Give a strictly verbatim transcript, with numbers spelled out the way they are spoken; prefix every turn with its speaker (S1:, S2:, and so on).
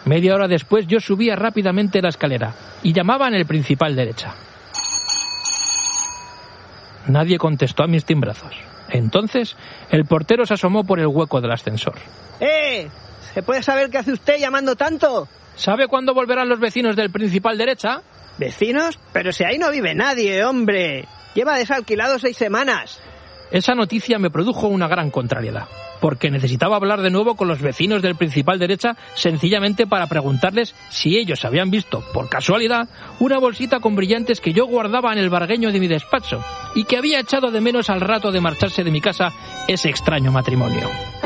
S1: Media hora después yo subía rápidamente la escalera y llamaba en el principal derecha. Nadie contestó a mis timbrazos. Entonces, el portero se asomó por el hueco del ascensor.
S2: ¡Eh! ¿Se puede saber qué hace usted llamando tanto?
S1: ¿Sabe cuándo volverán los vecinos del principal derecha?
S2: ¿Vecinos? Pero si ahí no vive nadie, hombre. Lleva desalquilado seis semanas.
S1: Esa noticia me produjo una gran contrariedad, porque necesitaba hablar de nuevo con los vecinos del principal derecha sencillamente para preguntarles si ellos habían visto, por casualidad, una bolsita con brillantes que yo guardaba en el vargueño de mi despacho y que había echado de menos al rato de marcharse de mi casa ese extraño matrimonio.